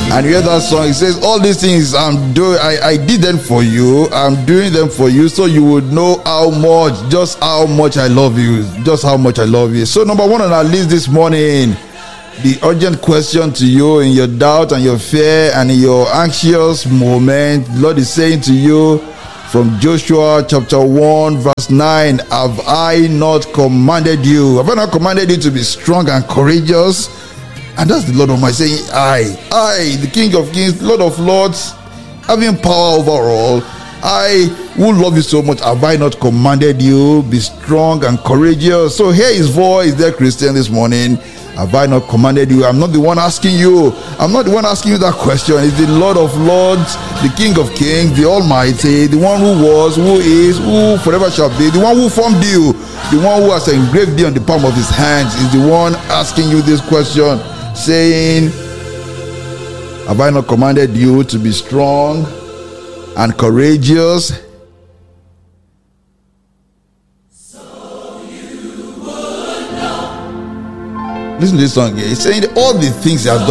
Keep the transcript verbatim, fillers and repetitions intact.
And you hear that song, it says, all these things I'm doing, I, I did them for you, I'm doing them for you, so you would know how much, just how much I love you, just how much I love you. So number one on our list this morning, the urgent question to you in your doubt and your fear and in your anxious moment, the Lord is saying to you from Joshua chapter one verse nine, have I not commanded you? Have I not commanded you to be strong and courageous? And that's the Lord of my saying, I, I, the King of Kings, Lord of Lords, having power over all, I who love you so much, have I not commanded you, be strong and courageous? So hear his voice, dear Christian, this morning. Have I not commanded you? I'm not the one asking you. I'm not the one asking you that question. It's the Lord of Lords, the King of Kings, the Almighty, the one who was, who is, who forever shall be, the one who formed you, the one who has engraved you on the palm of his hands, is the one asking you this question, saying, have I not commanded you to be strong and courageous? So you would know. Listen to this song here. It's saying all the things he has done